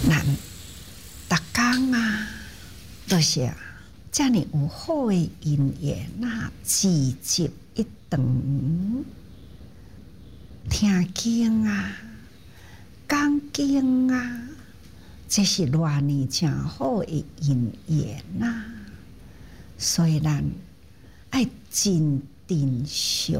咱逐工啊，都是遮尔有好的姻缘啊，聚集一堂，听经啊，讲经啊，这是偌呢真好的姻缘啊。所以咱爱真珍惜，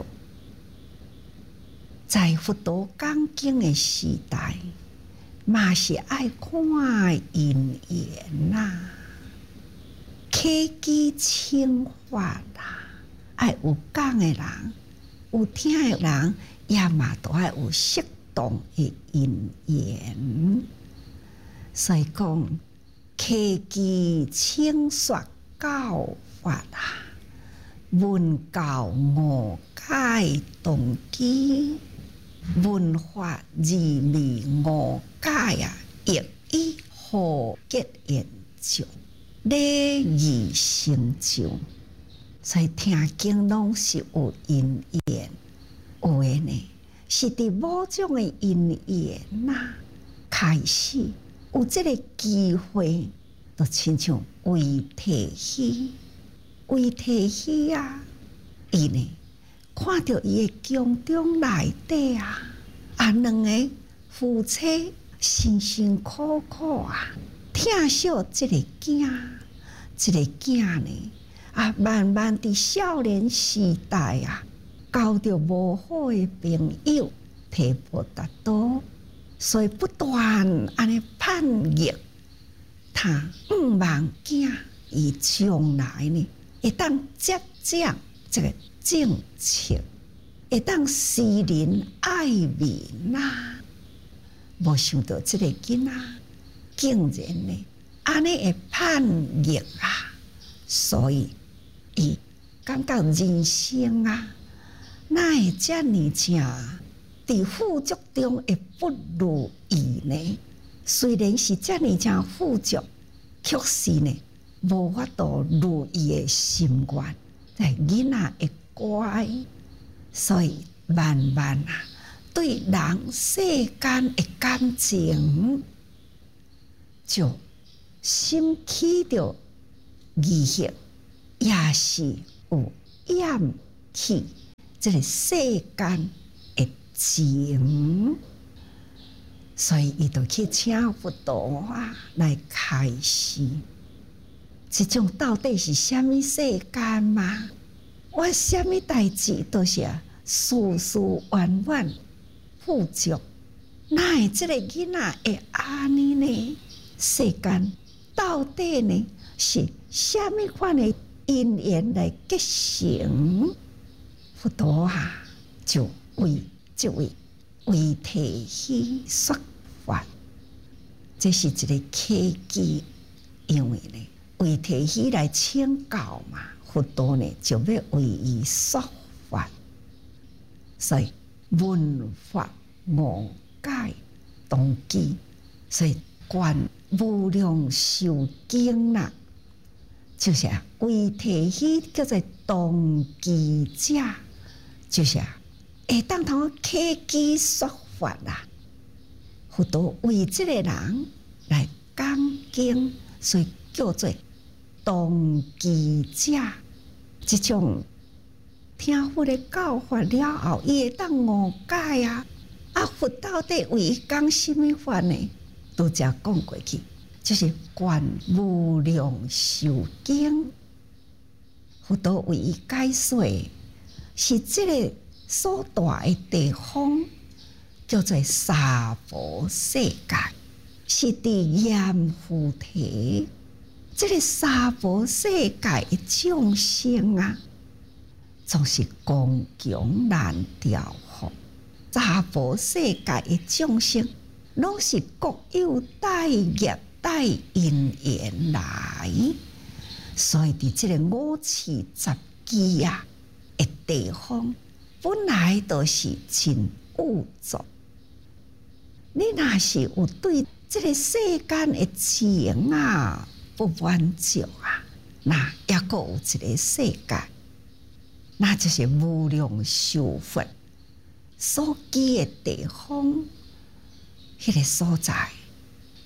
在佛陀讲经的时代，嘛是爱看姻缘啊，契机请法啊，爱有讲的人，有听的人，也嘛都爱有适当的姻缘。所以讲，契机请说教法啊，文教五戒同基，文法义理五戒啊，亦以和结缘就，礼义成就。所以听经拢是有因缘，有诶呢是伫某种诶因缘呐，开始有即个机会，就亲像为提希，为提希啊，伊呢看到伊诶宫中内底啊，两个夫妻辛辛苦苦啊，疼惜即个囝，即个囝呢慢慢伫少年时代啊，交到无好诶朋友，提婆达多，所以不断安尼叛逆，他毋望囝伊将来呢会当接掌这个政策，会当施人爱民啊。无想到这个囡仔竟然呢安尼会叛逆啊，所以伊感觉人生啊，哪会遮尔正伫富足中会不如意呢？虽然是遮尔正富足，却是呢无法度如意的心愿。在囡仔会乖，所以慢慢啊，对人世间的感情就心起着疑惑，也是有厌弃这个世间的情，所以伊就去请佛陀啊来开示。这种到底是什么世间嘛？我什么代志都是事事圆满富足，哪会这个囡仔会安尼呢？世间到底呢是什么款的因缘来结成？佛陀啊，就为这位为提希说法，这是一个契机，因为呢。为提希来请教嘛，佛陀呢就要为伊说法，所以文法五戒同基，所以观无量寿经啦，就是为提希叫做同基者，就是会当通契机说法啦。佛陀为这个人来讲经，所以叫做同基者。这种听佛的教法了后，伊会当误解啊！佛到底为伊讲什么法呢？都只讲过去，就是观无量寿经。佛陀为伊解说，是这个所住的地方叫做娑婆世界，是伫阎浮提。这个娑婆世界的众生啊，总是刚强难调伏。娑婆世界的众生，拢是各有带业带因缘来，所以伫这个五趣十机啊的地方，本来都是真污浊。你若是有对这个世间的情啊不满足啊，那也阁有一个世界，那就是无量寿佛所居的地方，迄个所在，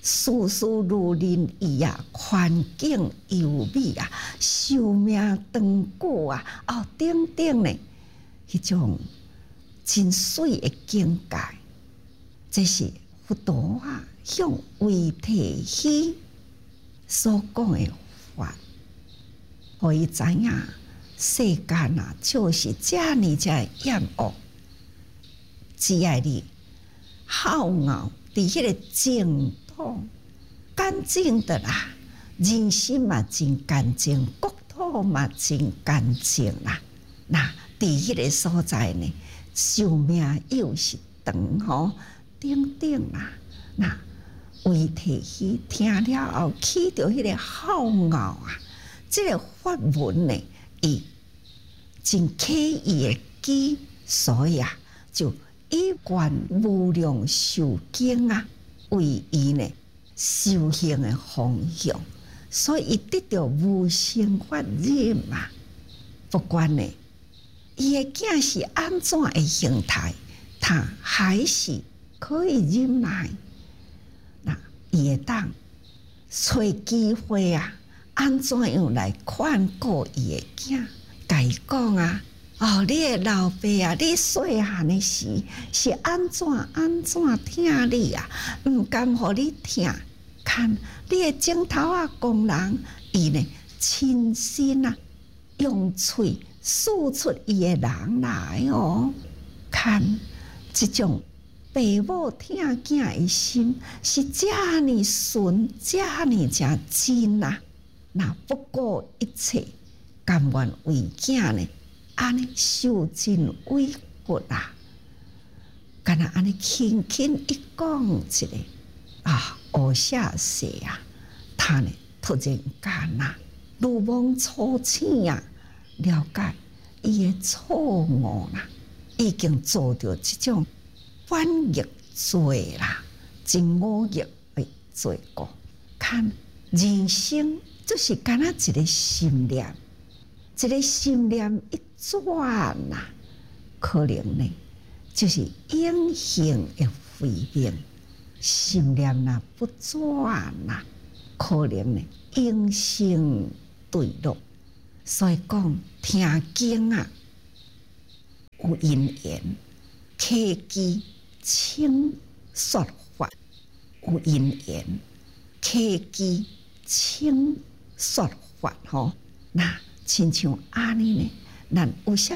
事事如人意啊，环境优美啊，寿命长久啊，等等呢，迄种真水的境界，这是佛陀啊向维提希所讲的法，互伊知影世间啊，就是遮尔遮厌恶，只爱你好傲伫迄个净土干净的啦，人心嘛真干净，国土嘛真干净啦。那伫迄个所在呢，寿命又是长吼，等等啦。那维提希听了后，起着迄个好傲啊，这个法文呢，伊真起伊的机，所以啊，就以观无量寿经啊为伊呢修行的方向，所以伊得到无生法忍嘛。不管呢，伊的囝是安怎的形态，他还是可以忍耐。那伊会当找机会啊，安怎样来劝告伊的囝？甲伊讲啊，你的老爸啊，你细汉的时是安怎听你啊，毋甘互你听。看你的镜头啊，工人伊呢亲身啊，用喙诉出伊的人来哦。看这种父母听囝的心是遮尔纯，遮尔正真啊！那不顾一切，甘愿为囝呢，安尼受尽委屈啊！敢若安尼轻轻一讲一个学下世啊，他呢突然间啊，如梦初醒啊，了解伊的错误啦，已经做着这种反逆罪啦，真恶业的罪过。看人生就是敢若一个心念，一个心念一转啊，可能呢就是永恒的毁灭。心念若不转啊，可能呢永生对落。所以讲听经啊，有因缘，契机请说法；有因缘，契机请说法吼。那亲像安尼呢，咱有啥